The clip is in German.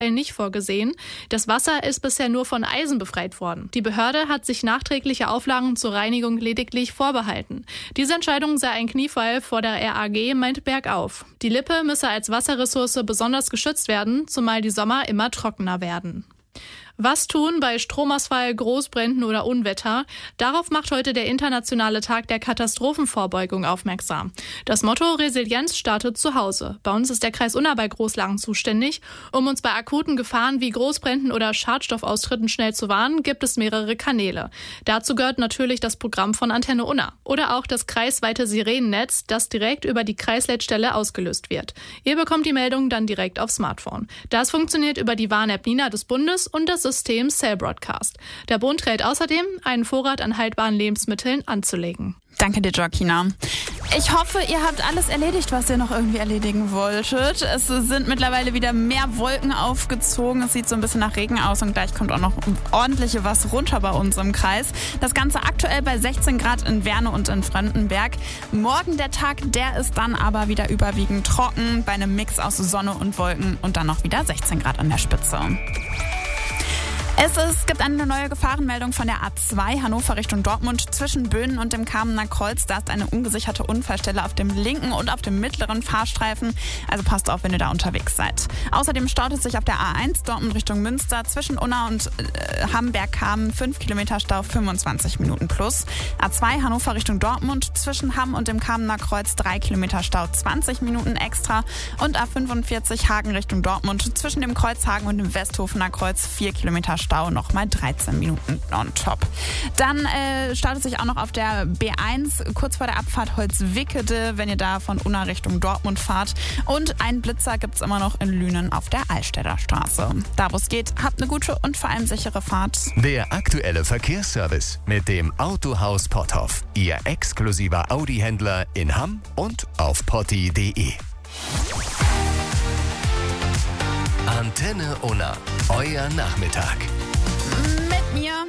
nicht vorgesehen. Das Wasser ist bisher nur von Eisen befreit worden. Die Behörde hat sich nachträgliche Auflagen zur Reinigung lediglich vorbehalten. Diese Entscheidung sei ein Kniefall vor der RAG, meint Bergauf. Die Lippe müsse als Wasserressource besonders geschützt werden, zumal die Sommer immer trockener werden. Was tun bei Stromausfall, Großbränden oder Unwetter? Darauf macht heute der Internationale Tag der Katastrophenvorbeugung aufmerksam. Das Motto Resilienz startet zu Hause. Bei uns ist der Kreis Unna bei Großlagen zuständig. Um uns bei akuten Gefahren wie Großbränden oder Schadstoffaustritten schnell zu warnen, gibt es mehrere Kanäle. Dazu gehört natürlich das Programm von Antenne Unna oder auch das kreisweite Sirenennetz, das direkt über die Kreisleitstelle ausgelöst wird. Ihr bekommt die Meldung dann direkt aufs Smartphone. Das funktioniert über die Warn-App Nina des Bundes und das System Cell Broadcast. Der Bund rät außerdem, einen Vorrat an haltbaren Lebensmitteln anzulegen. Danke dir, Joaquina. Ich hoffe, ihr habt alles erledigt, was ihr noch irgendwie erledigen wolltet. Es sind mittlerweile wieder mehr Wolken aufgezogen. Es sieht so ein bisschen nach Regen aus und gleich kommt auch noch ordentliche was runter bei uns im Kreis. Das Ganze aktuell bei 16 Grad in Werne und in Frankenberg. Morgen der Tag, der ist dann aber wieder überwiegend trocken, bei einem Mix aus Sonne und Wolken und dann noch wieder 16 Grad an der Spitze. Es gibt eine neue Gefahrenmeldung von der A2 Hannover Richtung Dortmund zwischen Böhnen und dem Kamener Kreuz. Da ist eine ungesicherte Unfallstelle auf dem linken und auf dem mittleren Fahrstreifen. Also passt auf, wenn ihr da unterwegs seid. Außerdem staut es sich auf der A1 Dortmund Richtung Münster zwischen Unna und Hamberg-Kamen 5 Kilometer Stau, 25 Minuten plus. A2 Hannover Richtung Dortmund zwischen Hamm und dem Kamener Kreuz 3 Kilometer Stau, 20 Minuten extra. Und A45 Hagen Richtung Dortmund zwischen dem Kreuzhagen und dem Westhofener Kreuz 4 Kilometer Stau, nochmal 13 Minuten on top. Dann startet sich auch noch auf der B1 kurz vor der Abfahrt Holzwickede, wenn ihr da von Unna Richtung Dortmund fahrt. Und einen Blitzer gibt es immer noch in Lünen auf der Allstädter Straße. Da wo es geht, habt eine gute und vor allem sichere Fahrt. Der aktuelle Verkehrsservice mit dem Autohaus Potthoff. Ihr exklusiver Audi-Händler in Hamm und auf potti.de. Antenne Unna. Euer Nachmittag. Mit mir,